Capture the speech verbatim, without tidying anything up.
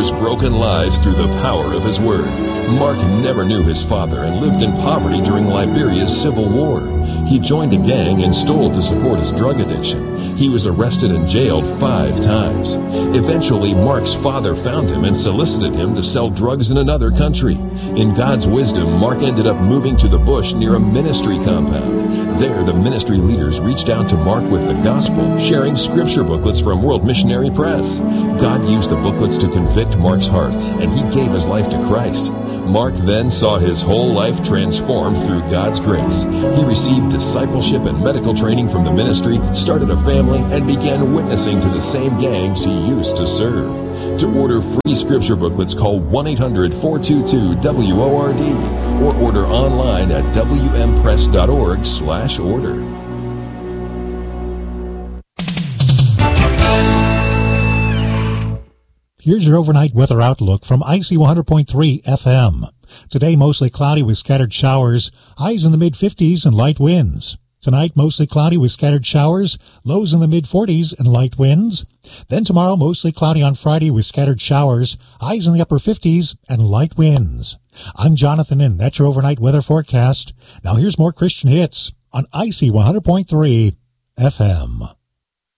others' broken lives through the power of his word. Mark never knew his father and lived in poverty during Liberia's civil war. He joined a gang and stole to support his drug addiction. He was arrested and jailed five times. Eventually, Mark's father found him and solicited him to sell drugs in another country. In God's wisdom, Mark ended up moving to the bush near a ministry compound. There, the ministry leaders reached out to Mark with the gospel, sharing scripture booklets from World Missionary Press. God used the booklets to convict Mark's heart, and he gave his life to Christ. Mark then saw his whole life transformed through God's grace. He received discipleship and medical training from the ministry, started a family, and began witnessing to the same gangs he used to serve. To order free scripture booklets, call one eight hundred, four two two, W O R D or order online at W M press dot org slash order. Here's your overnight weather outlook from I C one hundred point three F M. Today, mostly cloudy with scattered showers, highs in the mid-fifties and light winds. Tonight, mostly cloudy with scattered showers, lows in the mid-forties and light winds. Then tomorrow, mostly cloudy on Friday with scattered showers, highs in the upper fifties and light winds. I'm Jonathan, and that's your overnight weather forecast. Now here's more Christian hits on I C one hundred point three F M.